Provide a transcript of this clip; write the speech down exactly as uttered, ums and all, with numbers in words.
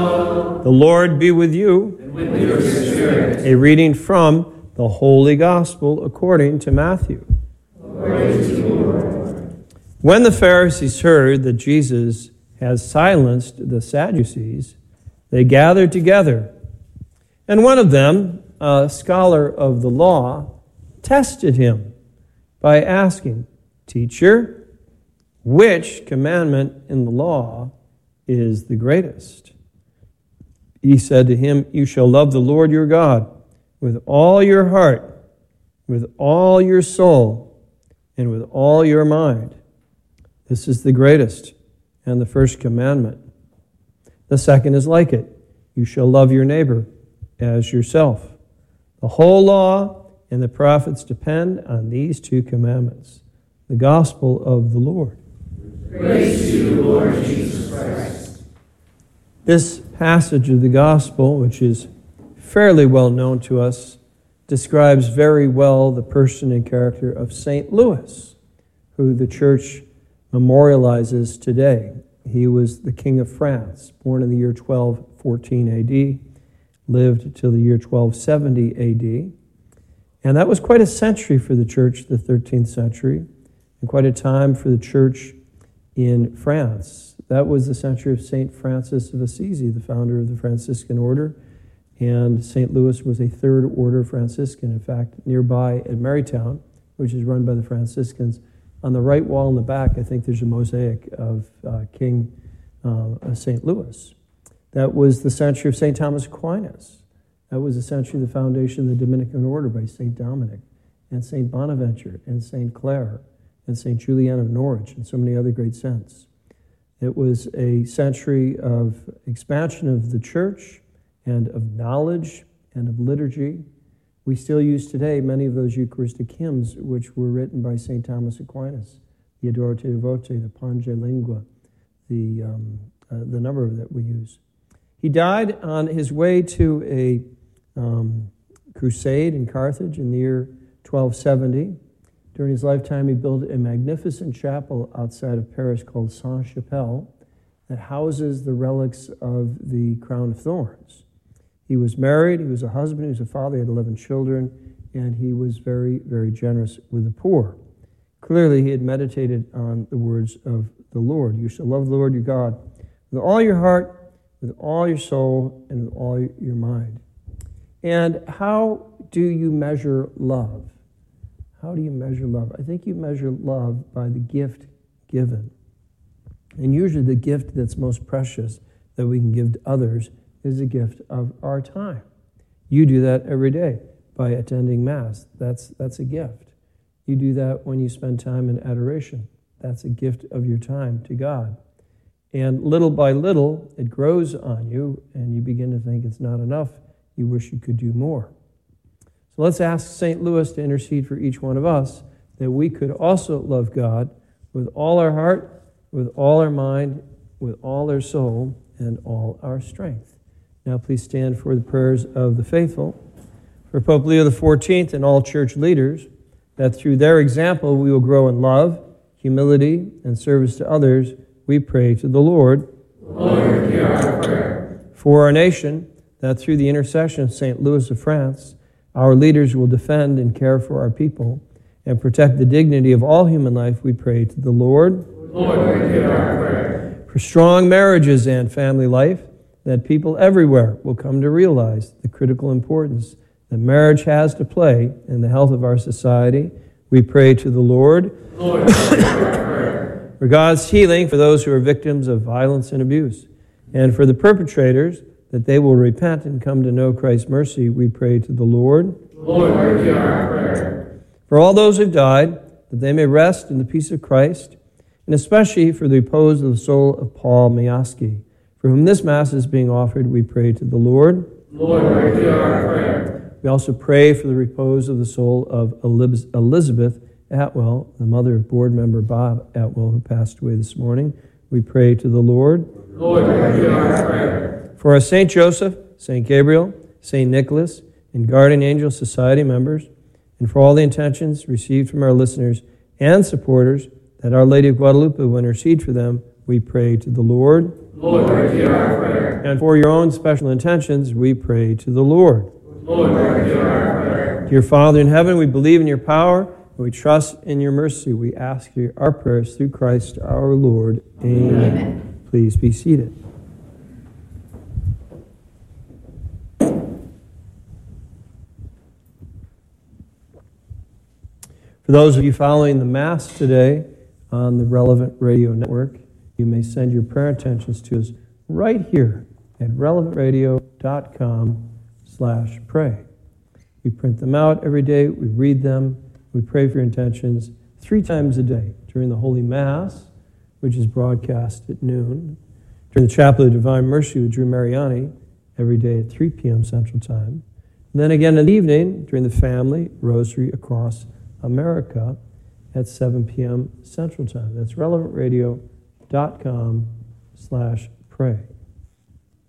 The Lord be with you. And with your spirit. A reading from the Holy Gospel according to Matthew. Glory to you, Lord. When the Pharisees heard that Jesus has silenced the Sadducees, they gathered together. And one of them, a scholar of the law, tested him by asking, "Teacher, which commandment in the law is the greatest?" He said to him, "You shall love the Lord your God with all your heart, with all your soul, and with all your mind. This is the greatest and the first commandment. The second is like it. You shall love your neighbor as yourself. The whole law and the prophets depend on these two commandments." The gospel of the Lord. Praise to you, Lord Jesus Christ. This passage of the gospel, which is fairly well known to us, describes very well the person and character of Saint Louis, who the church memorializes today. He was the king of France, born in the year twelve fourteen A D, lived till the year twelve seventy A D. And that was quite a century for the church, the thirteenth century, and quite a time for the church in France. That was the century of Saint Francis of Assisi, the founder of the Franciscan order. And Saint Louis was a third order Franciscan. In fact, nearby at Marytown, which is run by the Franciscans, on the right wall in the back, I think there's a mosaic of uh, King uh, Saint Louis. That was the century of Saint Thomas Aquinas. That was the century of the foundation of the Dominican order by Saint Dominic and Saint Bonaventure and Saint Clare and Saint Julian of Norwich and so many other great saints. It was a century of expansion of the church and of knowledge and of liturgy. We still use today many of those Eucharistic hymns which were written by Saint Thomas Aquinas, the Adoro Te Devote, the Pange Lingua, the, um, uh, the number that we use. He died on his way to a um, crusade in Carthage in the year twelve seventy. During his lifetime, he built a magnificent chapel outside of Paris called Sainte-Chapelle that houses the relics of the crown of thorns. He was married, he was a husband, he was a father, he had eleven children, and he was very, very generous with the poor. Clearly, he had meditated on the words of the Lord. You shall love the Lord your God with all your heart, with all your soul, and with all your mind. And how do you measure love? How do you measure love? I think you measure love by the gift given. And usually the gift that's most precious that we can give to others is the gift of our time. You do that every day by attending Mass. That's, that's a gift. You do that when you spend time in adoration. That's a gift of your time to God. And little by little, it grows on you, and you begin to think it's not enough. You wish you could do more. So let's ask Saint Louis to intercede for each one of us, that we could also love God with all our heart, with all our mind, with all our soul, and all our strength. Now please stand for the prayers of the faithful. For Pope Leo the fourteenth and all church leaders, that through their example we will grow in love, humility, and service to others, we pray to the Lord. Lord, hear our prayer. For our nation, that through the intercession of Saint Louis of France, our leaders will defend and care for our people and protect the dignity of all human life, we pray to the Lord. Lord, hear our prayer. For strong marriages and family life, that people everywhere will come to realize the critical importance that marriage has to play in the health of our society, we pray to the Lord. Lord, hear our prayer. For God's healing for those who are victims of violence and abuse, and for the perpetrators, that they will repent and come to know Christ's mercy, we pray to the Lord. Lord, hear our prayer. For all those who have died, that they may rest in the peace of Christ, and especially for the repose of the soul of Paul Mayaski, for whom this Mass is being offered, we pray to the Lord. Lord, hear our prayer. We also pray for the repose of the soul of Elizabeth Atwell, the mother of board member Bob Atwell, who passed away this morning. We pray to the Lord. Lord, hear our prayer. For our Saint Joseph, Saint Gabriel, Saint Nicholas, and Guardian Angel Society members, and for all the intentions received from our listeners and supporters, that Our Lady of Guadalupe will intercede for them, we pray to the Lord. Lord, hear our prayer. And for your own special intentions, we pray to the Lord. Lord, hear our prayer. Dear Father in heaven, we believe in your power, and we trust in your mercy. We ask you our prayers through Christ our Lord. Amen. Amen. Please be seated. For those of you following the Mass today on the Relevant Radio Network, you may send your prayer intentions to us right here at relevant radio dot com slash pray. We print them out every day, we read them, we pray for your intentions three times a day during the Holy Mass, which is broadcast at noon, during the Chaplet of Divine Mercy with Drew Mariani every day at three p.m. Central Time, and then again in the evening during the Family Rosary Across America at seven p.m. Central Time. That's relevant radio dot com slash pray.